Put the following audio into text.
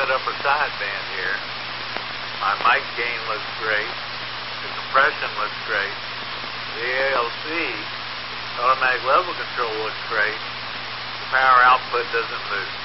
solid upper sideband here. My mic gain looks great. The compression looks great. The ALC, automatic level control, looks great. The power output doesn't move.